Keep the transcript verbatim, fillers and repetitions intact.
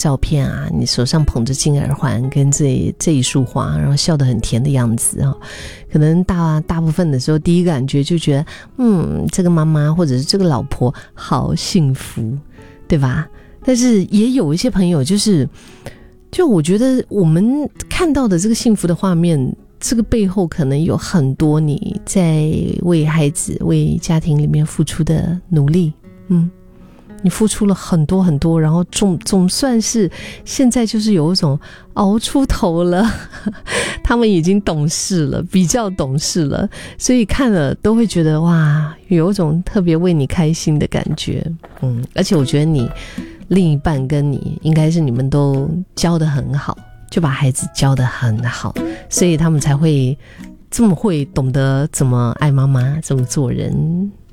照片啊，你手上捧着金耳环跟这这一束花，然后笑得很甜的样子啊，可能大大部分的时候第一个感觉就觉得，嗯，这个妈妈或者是这个老婆好幸福，对吧？但是也有一些朋友就是就我觉得我们看到的这个幸福的画面，这个背后可能有很多你在为孩子为家庭里面付出的努力，嗯，你付出了很多很多，然后总总算是现在就是有一种熬出头了，他们已经懂事了，比较懂事了，所以看了都会觉得哇，有一种特别为你开心的感觉。嗯，而且我觉得你另一半跟你应该是你们都教得很好，就把孩子教得很好，所以他们才会这么会懂得怎么爱妈妈，怎么做人。